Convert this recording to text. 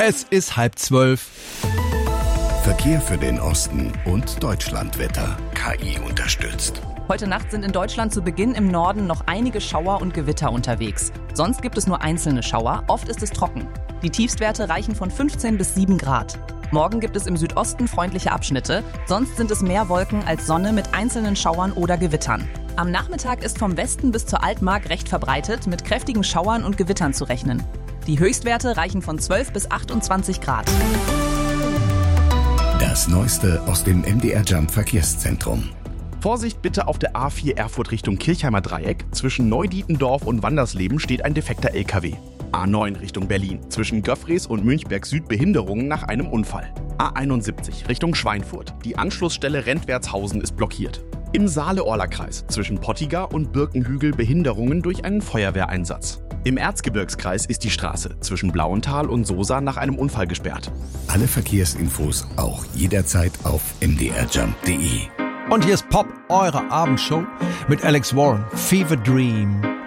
Es ist 11:30. Verkehr für den Osten und Deutschlandwetter. KI unterstützt. Heute Nacht sind in Deutschland zu Beginn im Norden noch einige Schauer und Gewitter unterwegs. Sonst gibt es nur einzelne Schauer, oft ist es trocken. Die Tiefstwerte reichen von 15 bis 7 Grad. Morgen gibt es im Südosten freundliche Abschnitte, sonst sind es mehr Wolken als Sonne mit einzelnen Schauern oder Gewittern. Am Nachmittag ist vom Westen bis zur Altmark recht verbreitet mit kräftigen Schauern und Gewittern zu rechnen. Die Höchstwerte reichen von 12 bis 28 Grad. Das Neueste aus dem MDR Jump Verkehrszentrum. Vorsicht bitte auf der A4 Erfurt Richtung Kirchheimer Dreieck. Zwischen Neudietendorf und Wandersleben steht ein defekter LKW. A9 Richtung Berlin. Zwischen Göffries und Münchberg Süd Behinderungen nach einem Unfall. A71 Richtung Schweinfurt. Die Anschlussstelle Rentwertshausen ist blockiert. Im Saale-Orla-Kreis zwischen Pottiger und Birkenhügel Behinderungen durch einen Feuerwehreinsatz. Im Erzgebirgskreis ist die Straße zwischen Blauenthal und Sosa nach einem Unfall gesperrt. Alle Verkehrsinfos auch jederzeit auf mdrjump.de. Und hier ist Pop, eure Abendshow mit Alex Warren, Fever Dream.